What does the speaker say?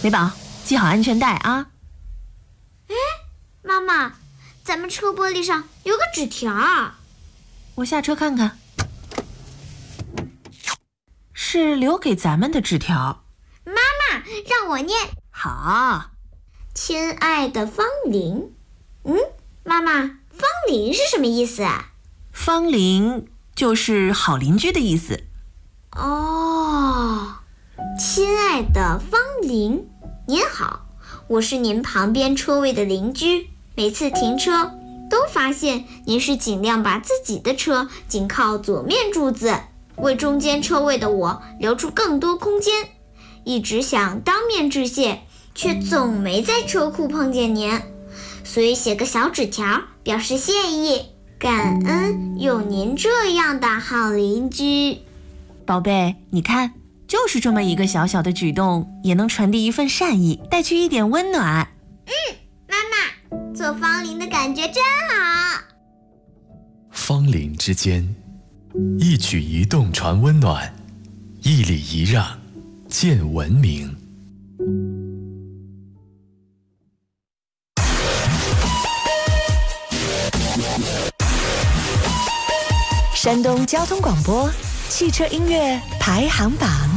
美宝，系好安全带啊。 妈妈，咱们车玻璃上有个纸条。 我下车看看，是留给咱们的纸条。 妈妈，让我念。 好。 亲爱的方玲。妈妈，方玲是什么意思啊？ 方玲就是好邻居的意思。 哦，亲爱的方玲，您好，我是您旁边车位的邻居，每次停车都发现您是尽量把自己的车紧靠左面柱子，为中间车位的我留出更多空间，一直想当面致谢，却总没在车库碰见您，所以写个小纸条表示谢意，感恩有您这样的好邻居。 宝贝，你看，就是这么一个小小的举动，也能传递一份善意，带去一点温暖。 妈妈，做方玲的感觉真好。 方邻之间，一举一动传温暖，一礼一让见文明。 山东交通广播汽车音乐排行榜。